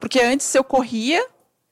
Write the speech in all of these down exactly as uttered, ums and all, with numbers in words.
Porque antes eu corria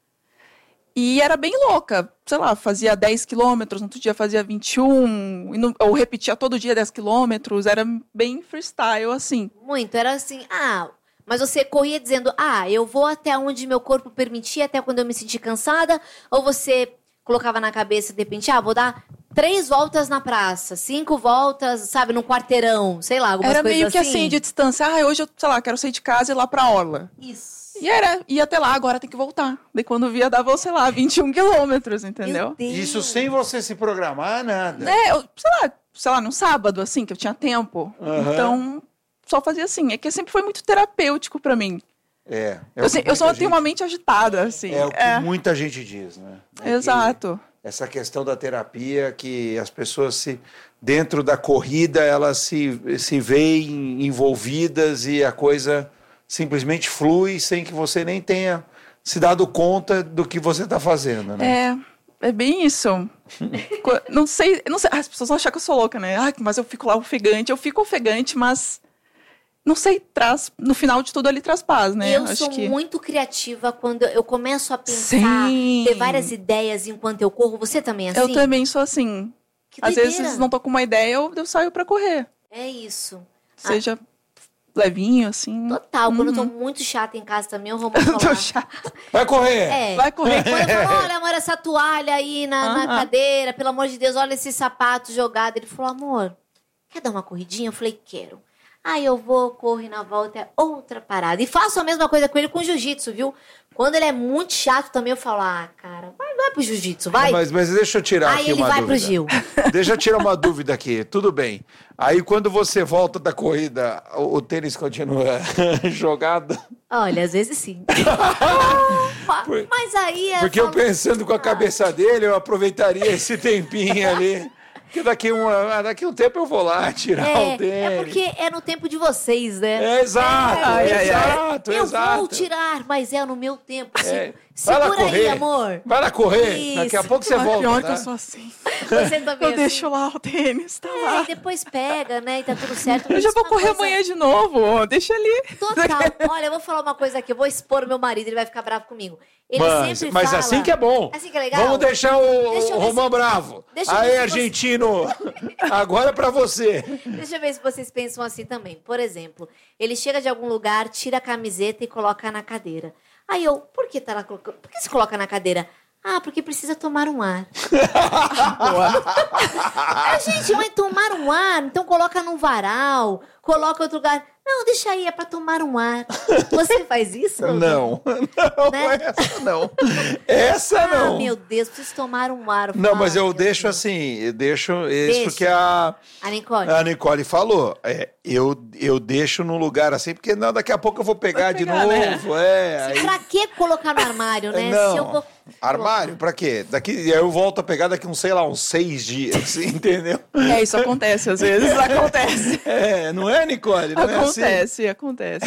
e era bem louca. Sei lá, fazia dez quilômetros, no outro dia fazia vinte e um, e não, ou repetia todo dia dez quilômetros. Era bem freestyle, assim. Muito, era assim, ah... Mas você corria dizendo, ah, eu vou até onde meu corpo permitir, até quando eu me sentir cansada? Ou você colocava na cabeça, de repente, ah, vou dar três voltas na praça, cinco voltas, sabe, num quarteirão, sei lá, algumas era coisas assim? Era meio que assim, de distância. Ah, hoje eu, sei lá, quero sair de casa e ir lá pra orla. Isso. E era, ia até lá, agora tem que voltar. Daí quando via, dava, sei lá, vinte e um quilômetros, entendeu? Isso sem você se programar, nada. É, eu, sei lá, sei lá, num sábado, assim, que eu tinha tempo. Uhum. Então... Só fazia assim. É que sempre foi muito terapêutico pra mim. É. é eu eu só gente, tenho uma mente agitada, assim. É o que é. muita gente diz, né? É Exato. Essa questão da terapia, que as pessoas, se dentro da corrida, elas se, se veem envolvidas e a coisa simplesmente flui sem que você nem tenha se dado conta do que você está fazendo, né? É, é bem isso. não sei, não sei, as pessoas vão achar que eu sou louca, né? Ah, mas eu fico lá ofegante. Eu fico ofegante, mas... Não sei, traz, no final de tudo ali traz paz, né? Eu Acho sou que... muito criativa quando eu começo a pensar, Sim. ter várias ideias enquanto eu corro. Você também é assim? Eu também sou assim. Que Às doideira. vezes não tô com uma ideia, eu, eu saio pra correr. É isso. Seja ah. levinho, assim. Total. Uhum. Quando eu tô muito chata em casa também, eu vou falar. Tô chata. Vai correr. É. Vai correr. Quando eu falo, olha, amor, essa toalha aí na, uhum. na cadeira, pelo amor de Deus, olha esse sapato jogado. Ele falou, amor, quer dar uma corridinha? Eu falei, quero. Aí eu vou, corro e na volta é outra parada. E faço a mesma coisa com ele com o jiu-jitsu, viu? Quando ele é muito chato também, eu falo, ah, cara, vai, vai pro jiu-jitsu, vai. Mas, mas deixa eu tirar Aí aqui ele uma vai dúvida. pro Gil. Deixa eu tirar uma dúvida aqui, tudo bem. Aí quando você volta da corrida, o, o tênis continua jogado? Olha, às vezes sim. Por, mas aí... É porque falo... eu pensando com a cabeça dele, eu aproveitaria esse tempinho ali... Porque daqui, uma, daqui um tempo eu vou lá tirar é, o tênis. É porque é no tempo de vocês, né? É, exato, é, exato, eu exato. Eu vou tirar, mas é no meu tempo. É. Segura Vai lá correr, aí, amor. Vai lá correr, Isso. daqui a pouco você ah, volta. Pior tá? que eu sou assim. Você também Eu assim? deixo lá o tênis, tá é, lá. E depois pega, né? E tá tudo certo. Eu já vou correr coisa... amanhã de novo, deixa ali. Total. Olha, eu vou falar uma coisa aqui, eu vou expor o meu marido, ele vai ficar bravo comigo. Ele mas, sempre mas fala... assim que é bom. Assim que é legal. Vamos deixar o, Deixa o Romão se... bravo. Aí, argentino, você... agora é pra você. Deixa eu ver se vocês pensam assim também. Por exemplo, ele chega de algum lugar, tira a camiseta e coloca na cadeira. Aí eu, por que tá lá colocando? Por que se coloca na cadeira? Ah, porque precisa tomar um ar. Ah, gente, mas tomar um ar, então coloca num varal, coloca em outro lugar. Não, deixa aí, é pra tomar um ar. Você faz isso? Não, não, né? essa não. Essa ah, não. Ah, meu Deus, preciso tomar um ar. Não, mas eu Deus deixo Deus. assim, eu deixo Deixa. isso que a, a, Nicole. a Nicole falou. É, eu, eu deixo num lugar assim, porque não, daqui a pouco eu vou pegar, pegar de novo. Né? É, aí... Pra que colocar no armário, né? Não. Se eu vou... Armário? Pra quê? Daqui, eu volto a pegar daqui uns, sei lá, uns seis dias, entendeu? É, isso acontece às vezes, acontece. É, não é, Nicole? Não acontece, é assim? acontece.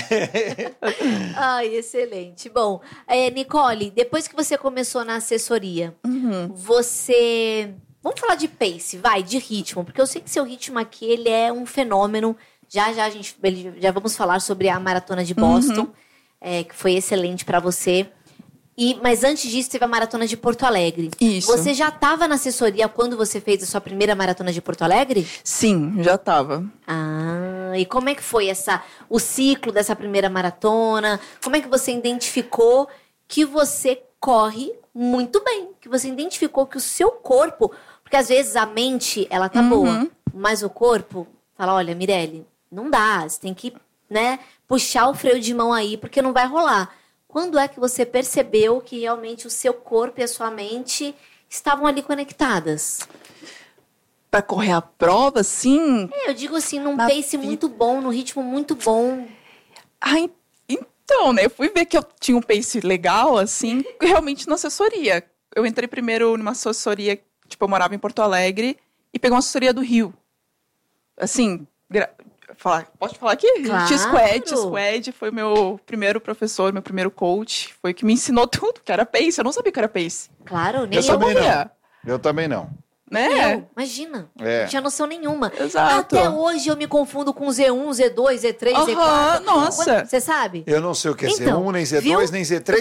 Ai, excelente. Bom, é, Nicole, depois que você começou na assessoria, uhum. você... Vamos falar de pace, vai, de ritmo, porque eu sei que seu ritmo aqui, ele é um fenômeno. Já, já, a gente, já vamos falar sobre a Maratona de Boston, uhum. é, que foi excelente pra você. E, mas antes disso, teve a Maratona de Porto Alegre. Isso. Você já estava na assessoria quando você fez a sua primeira Maratona de Porto Alegre? Sim, já estava. Ah, e como é que foi essa, o ciclo dessa primeira maratona? Como é que você identificou que você corre muito bem? Que você identificou que o seu corpo... Porque às vezes a mente, ela tá uhum. boa, mas o corpo fala, olha, Mirelle, não dá, você tem que, né, puxar o freio de mão aí, porque não vai rolar. Quando é que você percebeu que realmente o seu corpo e a sua mente estavam ali conectadas? Para correr a prova, sim? É, eu digo assim, num pace vida. muito bom, num ritmo muito bom. Ah, então, né? Eu fui ver que eu tinha um pace legal, assim, realmente na assessoria. Eu entrei primeiro numa assessoria, tipo, eu morava em Porto Alegre, e peguei uma assessoria do Rio. Assim... Gra- Falar, pode falar aqui? Claro. T-Squad, T-Squad foi o meu primeiro professor, meu primeiro coach. Foi o que me ensinou tudo, que era pace. Eu não sabia que era pace. Claro, nem eu. Eu também não. Eu também não. Né? Eu, imagina. É. Não tinha noção nenhuma. Exato. Até hoje eu me confundo com Z um, Z dois, Z três, uhum, Z quatro. Nossa. Você sabe? Eu não sei o que é então, Z um, nem Z dois, viu? nem Z três.